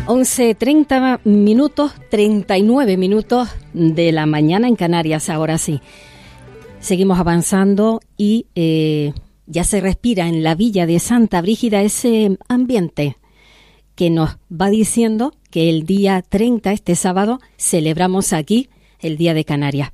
11:30 minutos, 39 minutos de la mañana en Canarias, ahora sí. Seguimos avanzando y ya se respira en la villa de Santa Brígida ese ambiente que nos va diciendo que el día 30, este sábado, celebramos aquí el Día de Canarias.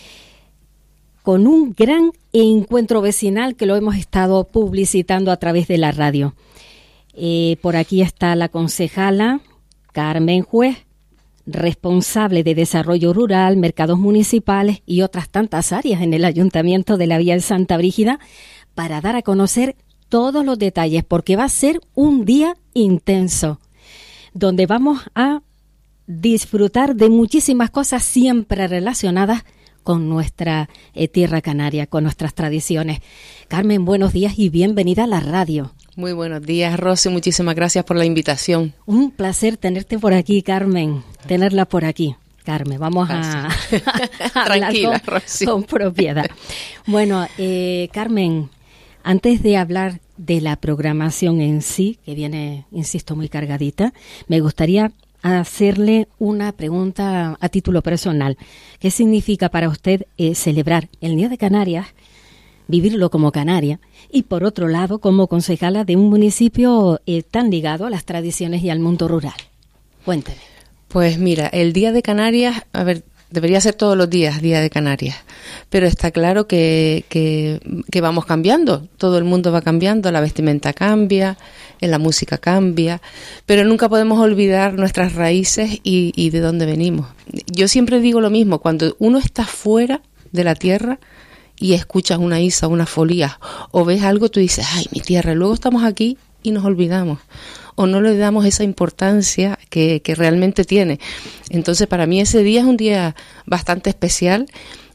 Con un gran encuentro vecinal que lo hemos estado publicitando a través de la radio. Por aquí está la concejala Carmen Juez, responsable de Desarrollo Rural, Mercados Municipales y otras tantas áreas en el Ayuntamiento de la Villa de Santa Brígida, para dar a conocer todos los detalles, porque va a ser un día intenso, donde vamos a disfrutar de muchísimas cosas siempre relacionadas con nuestra tierra canaria, con nuestras tradiciones. Carmen, buenos días y bienvenida a la radio. Muy buenos días, Rosy. Muchísimas gracias por la invitación. Un placer tenerte por aquí, Carmen. Tenerla por aquí. Carmen, vamos a hablar con propiedad. Bueno, Carmen, antes de hablar de la programación en sí, que viene, insisto, muy cargadita, me gustaría hacerle una pregunta a título personal. ¿Qué significa para usted celebrar el Día de Canarias, vivirlo como canaria, y por otro lado como concejala de un municipio tan ligado a las tradiciones y al mundo rural? Cuénteme. Pues mira, el Día de Canarias, a ver, debería ser todos los días Día de Canarias, pero está claro que vamos cambiando, todo el mundo va cambiando, la vestimenta cambia, la música cambia, pero nunca podemos olvidar nuestras raíces y de dónde venimos. Yo siempre digo lo mismo, cuando uno está fuera de la tierra y escuchas una isa, una folía, o ves algo, tú dices, ay, mi tierra, luego estamos aquí y nos olvidamos, o no le damos esa importancia que realmente tiene. Entonces, para mí ese día es un día bastante especial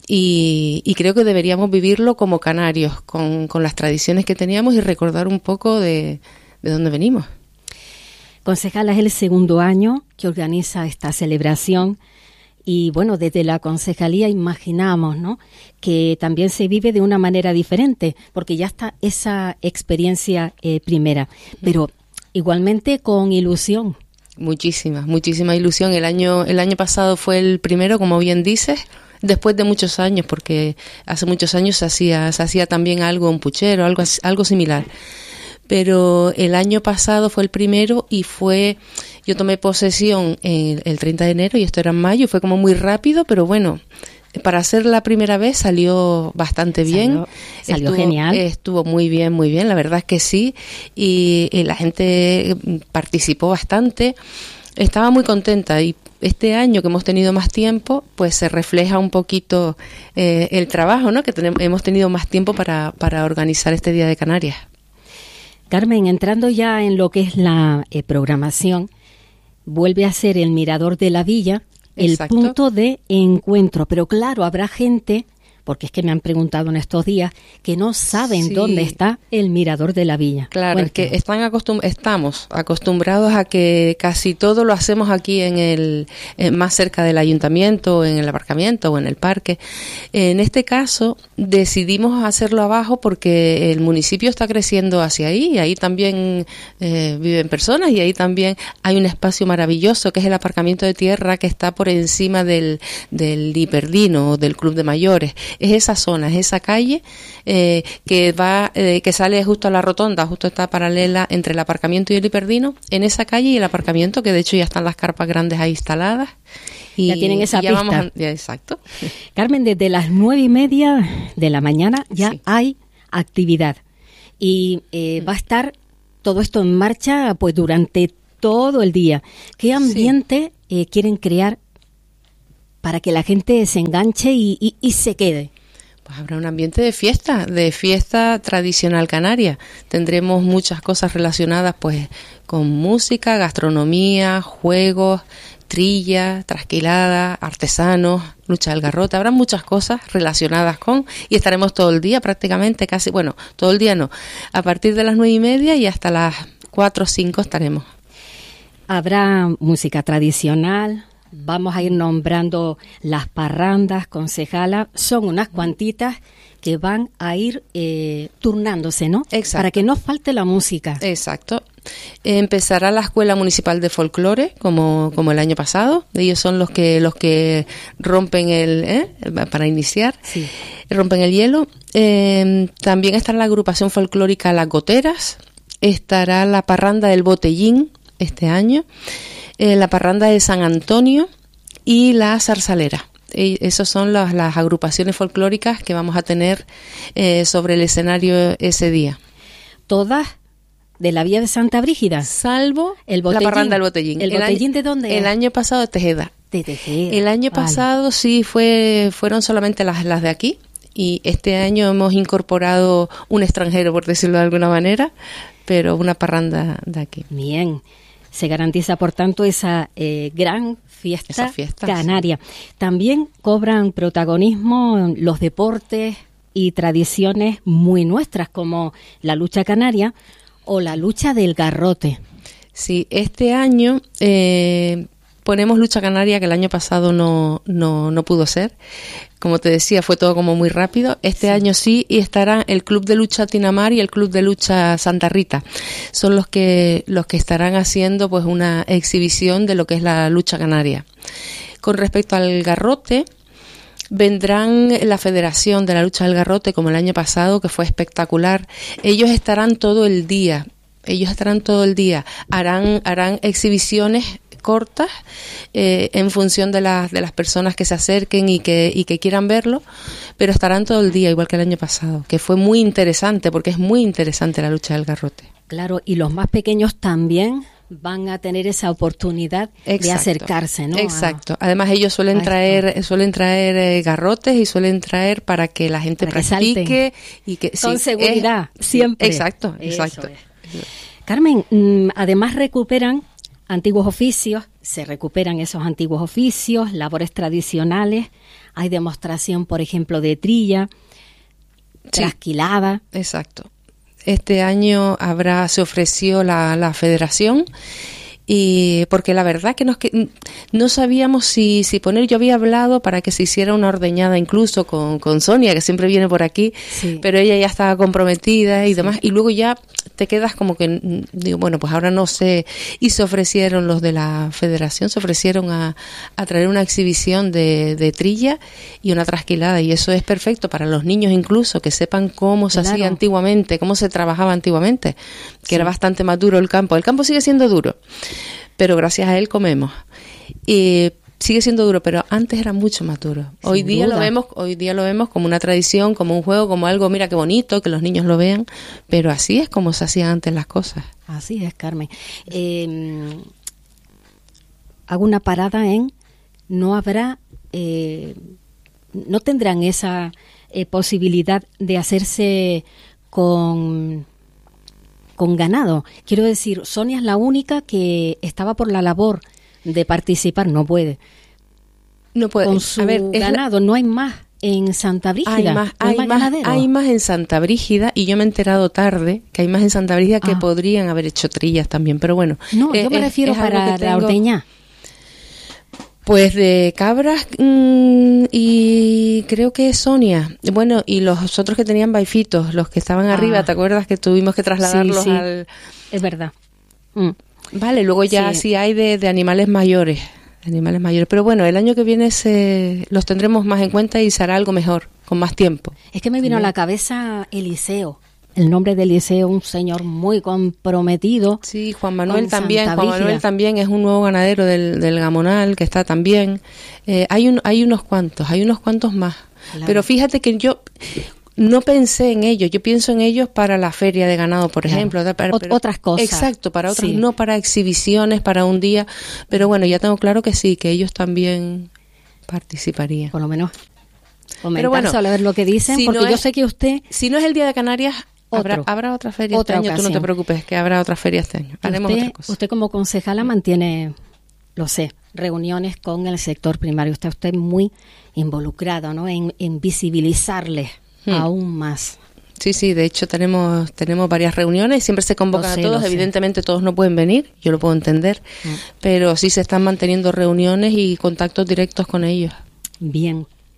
y creo que deberíamos vivirlo como canarios, con las tradiciones que teníamos y recordar un poco de dónde venimos. Concejala, es el segundo año que organiza esta celebración. Y bueno, desde la concejalía imaginamos, ¿no?, que también se vive de una manera diferente, porque ya está esa experiencia primera, pero igualmente con ilusión. Muchísima ilusión. El año pasado fue el primero, como bien dices, después de muchos años, porque hace muchos años se hacía también algo en Puchero, algo similar. Pero el año pasado fue el primero y yo tomé posesión el 30 de enero y esto era en mayo, fue como muy rápido, pero bueno, para ser la primera vez salió bastante bien. Salió genial. Estuvo muy bien, la verdad es que sí, y la gente participó bastante, estaba muy contenta y este año que hemos tenido más tiempo, pues se refleja un poquito el trabajo, ¿no?, que hemos tenido más tiempo para organizar este Día de Canarias. Carmen, entrando ya en lo que es la programación, vuelve a ser el Mirador de la Villa, el Exacto. punto de encuentro. Pero claro, habrá gente, porque es que me han preguntado en estos días, que no saben dónde está el Mirador de la Villa. Claro, Cuéntame. es que estamos acostumbrados a que casi todo lo hacemos aquí más cerca del ayuntamiento, en el aparcamiento o en el parque. En este caso decidimos hacerlo abajo porque el municipio está creciendo hacia ahí y ahí también viven personas y ahí también hay un espacio maravilloso que es el aparcamiento de tierra que está por encima del Hiperdino o del Club de Mayores. Es esa zona, es esa calle que sale justo a la rotonda, justo está paralela entre el aparcamiento y el Hiperdino, en esa calle y el aparcamiento, que de hecho ya están las carpas grandes ahí instaladas. Y ya tienen esa pista. Exacto. Carmen, desde las 9:30 de la mañana ya hay actividad y va a estar todo esto en marcha pues durante todo el día. ¿Qué ambiente quieren crear para que la gente se enganche y se quede? Pues habrá un ambiente de fiesta tradicional canaria. Tendremos muchas cosas relacionadas pues con música, gastronomía, juegos, trilla, trasquilada, artesanos, lucha del garrote. Habrá muchas cosas relacionadas y estaremos todo el día prácticamente, todo el día no. A partir de las 9:30 y hasta las 4 o 5 estaremos. Habrá música tradicional. Vamos a ir nombrando las parrandas, concejala. Son unas cuantitas que van a ir turnándose, ¿no? Exacto. Para que no falte la música. Exacto. Empezará la Escuela Municipal de Folclore, como el año pasado. Ellos son los que rompen para iniciar, sí, rompen el hielo. También estará la agrupación folclórica Las Goteras, estará la parranda del Botellín este año, la parranda de San Antonio y la Zarzalera. Esas son las agrupaciones folclóricas que vamos a tener sobre el escenario ese día. Todas de la Vía de Santa Brígida, salvo el Botellín. La parranda del Botellín. ¿El Botellín de dónde es? El año pasado de Tejeda. De Tejeda. El año pasado sí fueron solamente las de aquí, y este año hemos incorporado un extranjero, por decirlo de alguna manera, pero una parranda de aquí. Bien, se garantiza por tanto esa gran fiesta canaria. Sí. También cobran protagonismo los deportes y tradiciones muy nuestras, como la lucha canaria o la lucha del garrote. Sí, este año ponemos lucha canaria, que el año pasado no pudo ser. Como te decía, fue todo como muy rápido. Este año sí, y estará el Club de Lucha Tinamar y el Club de Lucha Santa Rita. Son los que estarán haciendo pues una exhibición de lo que es la lucha canaria. Con respecto al garrote, vendrán la Federación de la Lucha del Garrote, como el año pasado, que fue espectacular. Ellos estarán todo el día. Harán exhibiciones cortas en función de las personas que se acerquen y que quieran verlo, pero estarán todo el día, igual que el año pasado, que fue muy interesante, porque es muy interesante la lucha del garrote. Claro, y los más pequeños también van a tener esa oportunidad de acercarse, ¿no? Exacto. Además, ellos suelen traer garrotes y suelen traer para que la gente practique y que con seguridad, siempre. Exacto. Carmen, además recuperan antiguos oficios, se recuperan esos antiguos oficios, labores tradicionales, hay demostración, por ejemplo, de trilla, trasquilada. Exacto. Este año se ofreció la federación, y porque la verdad que no sabíamos si poner. Yo había hablado para que se hiciera una ordeñada incluso con Sonia, que siempre viene por aquí, sí, pero ella ya estaba comprometida y demás, y luego ya te quedas como que, digo, bueno, pues ahora no sé, y se ofrecieron los de la federación, se ofrecieron a traer una exhibición de trilla y una trasquilada, y eso es perfecto para los niños incluso, que sepan cómo se hacía antiguamente, cómo se trabajaba antiguamente, que era bastante más duro el campo sigue siendo duro, pero gracias a él comemos. Y sigue siendo duro, pero antes era mucho más duro. Hoy día lo vemos como una tradición, como un juego, como algo, mira qué bonito, que los niños lo vean, pero así es como se hacían antes las cosas. Así es, Carmen. Hago una parada no tendrán esa posibilidad de hacerse con ganado. Quiero decir, Sonia es la única que estaba por la labor de participar, no puede. Con su ganado, no hay más en Santa Brígida. Hay más en Santa Brígida, y yo me he enterado tarde que hay más en Santa Brígida que podrían haber hecho trillas también, pero bueno. No, yo me refiero para la ordeña. Pues de cabras y creo que Sonia. Bueno, y los otros que tenían baifitos, los que estaban arriba, ¿te acuerdas que tuvimos que trasladarlos al...? Es verdad. Vale, luego ya sí hay de animales mayores. Pero bueno, el año que viene los tendremos más en cuenta y se hará algo mejor, con más tiempo. Es que me vino a la cabeza Eliseo. El nombre de Eliseo, un señor muy comprometido. Sí, Juan Manuel también es un nuevo ganadero del Gamonal, que está también. Hay unos cuantos más. Claro. Pero fíjate que yo no pensé en ellos, yo pienso en ellos para la feria de ganado, por ejemplo. Pero otras cosas. Exacto, para otras, no para exhibiciones, para un día. Pero bueno, ya tengo claro que sí, que ellos también participarían. Por lo menos comentar sobre ver lo que dicen, porque yo sé que usted... Si no es el Día de Canarias... Habrá otra feria este año, tú no te preocupes, que habrá otra feria este año. Haremos otra cosa. Usted como concejala mantiene, lo sé, reuniones con el sector primario. Está usted muy involucrado, ¿no? En visibilizarles aún más. Sí, de hecho tenemos varias reuniones, siempre se convocan a todos, evidentemente todos no pueden venir, yo lo puedo entender, pero sí se están manteniendo reuniones y contactos directos con ellos. Bien.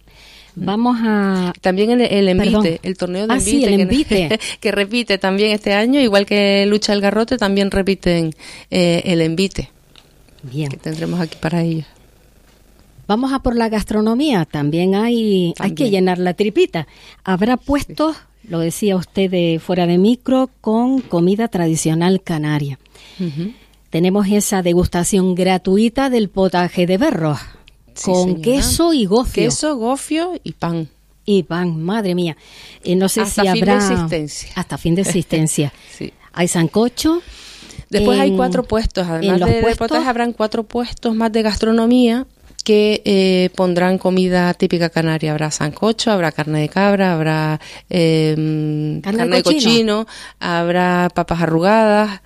Vamos a... También el envite, Perdón. el torneo de envite, Sí, el envite. que repite también este año, igual que Lucha del Garrote, también repiten el envite, Bien. que tendremos aquí para ellos. Vamos a por la gastronomía. También hay que llenar la tripita. Habrá puestos, lo decía usted fuera de micro, con comida tradicional canaria. Uh-huh. Tenemos esa degustación gratuita del potaje de berros, Sí, con señora. queso y gofio. Queso, gofio y pan. Y pan, madre mía. No sé Hasta si fin habrá... de existencia. Hasta fin de existencia. Sí. Hay sancocho. Después hay 4 puestos, además de potaje habrán 4 puestos más de gastronomía que pondrán comida típica canaria. Habrá sancocho, habrá carne de cabra, habrá carne de cochino, habrá papas arrugadas,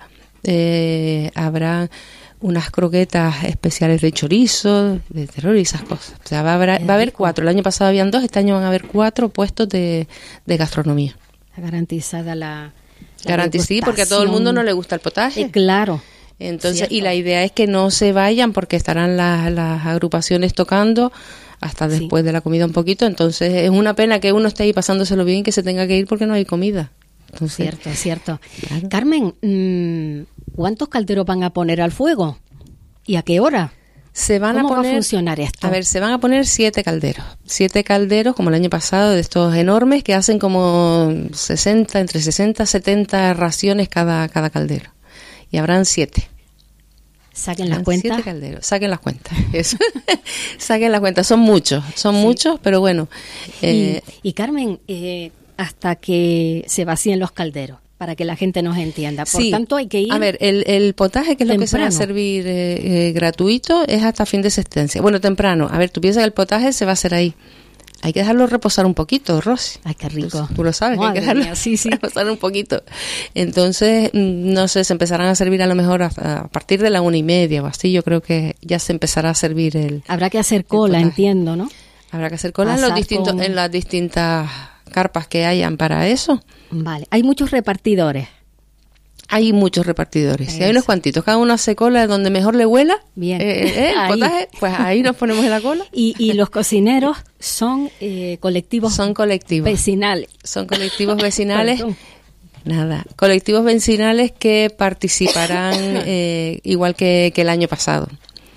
habrá unas croquetas especiales de chorizo, de terror y esas cosas. O sea, va a haber 4. El año pasado habían 2, este año van a haber 4 puestos de gastronomía. Garantizada la Sí, porque a todo el mundo no le gusta el potaje. Claro. Entonces, Cierto. y la idea es que no se vayan porque estarán las agrupaciones tocando hasta después de la comida un poquito. Entonces, es una pena que uno esté ahí pasándoselo bien y que se tenga que ir porque no hay comida. Entonces, Cierto. Claro. Carmen, ¿cuántos calderos van a poner al fuego? ¿Y a qué hora? ¿Cómo va a funcionar esto? A ver, se van a poner 7 calderos. 7 calderos, como el año pasado, de estos enormes, que hacen como entre 60 y 70 raciones cada caldero. Y habrán 7. Saquen las cuentas. 7 calderos. Saquen las cuentas. Eso. Saquen las cuentas. Son muchos, pero bueno. Y Carmen, hasta que se vacíen los calderos, para que la gente nos entienda. Por tanto, hay que ir. A ver, el potaje, que es temprano. lo que se va a servir gratuito, es hasta fin de existencia. Bueno, temprano. A ver, tú piensas que el potaje se va a hacer ahí. Hay que dejarlo reposar un poquito, Rosy. Ay, qué rico. Tú lo sabes, que hay que dejarlo reposar un poquito. Entonces, no sé, se empezarán a servir a lo mejor a partir de la 1:30 o así. Yo creo que ya se empezará a servir el... Habrá que hacer cola, entiendo, ¿no? Habrá que hacer cola en las distintas carpas que hayan para eso. Vale. Hay muchos repartidores. Hay muchos repartidores. Y hay unos cuantitos. Cada uno hace cola donde mejor le huela. Bien. El potaje, pues ahí nos ponemos en la cola. Y los cocineros son colectivos. Son colectivos. Vecinales. Son colectivos vecinales. Colectivos vecinales que participarán igual que el año pasado.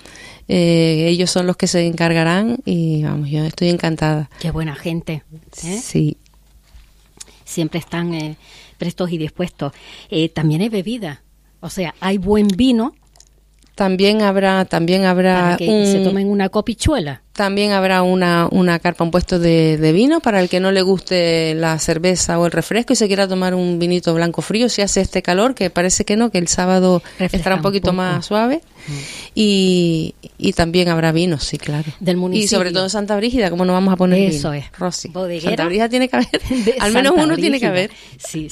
Ellos son los que se encargarán y vamos, yo estoy encantada. Qué buena gente. Sí. Siempre están prestos y dispuestos. También hay bebida, o sea, hay buen vino. También habrá para que se tomen una copichuela. También habrá una carpa, un puesto de vino para el que no le guste la cerveza o el refresco y se quiera tomar un vinito blanco frío si hace este calor, que parece que no, que el sábado estará un poquito más suave. Y también habrá vinos, sí, claro. Del municipio. Y sobre todo en Santa Brígida, ¿cómo no vamos a poner eso vino? Es. Rosy. Bodeguera. Santa Brígida tiene que haber, al menos uno tiene que haber. Sí.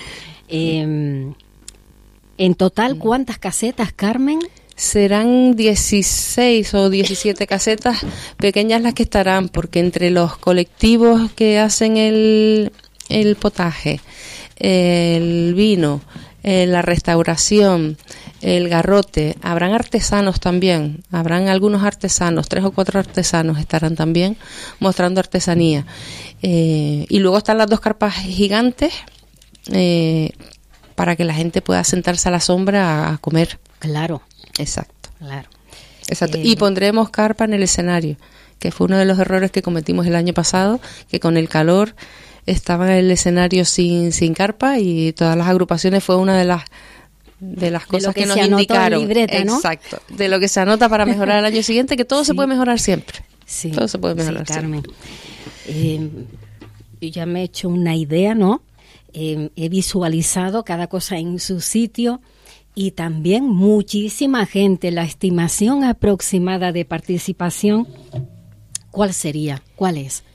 En total, ¿cuántas casetas, Carmen? Serán 16 o 17 casetas pequeñas las que estarán, porque entre los colectivos que hacen el potaje, el vino, la restauración, el garrote, habrán artesanos también, habrán algunos artesanos, 3 o 4 artesanos estarán también mostrando artesanía. Y luego están las 2 carpas gigantes para que la gente pueda sentarse a la sombra a comer. Claro. Exacto. Claro. Exacto. Y pondremos carpa en el escenario, que fue uno de los errores que cometimos el año pasado, que con el calor estaba en el escenario sin carpa y todas las agrupaciones fue una de las cosas que nos indicaron. Libreta, ¿no? Exacto. De lo que se anota para mejorar el año siguiente, que todo se puede mejorar siempre. Sí. Todo se puede mejorar Carmen. Yo ya me he hecho una idea, ¿no? He visualizado cada cosa en su sitio. Y también muchísima gente. La estimación aproximada de participación, ¿cuál sería? ¿Cuál es?